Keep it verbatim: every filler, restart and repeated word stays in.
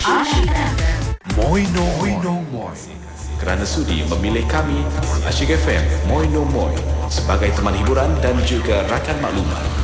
Asyik F M. Moi no Moi no Moi. Kerana sudi memilih kami, Asyik F M Moi no Moi sebagai teman hiburan dan juga rakan maklumat.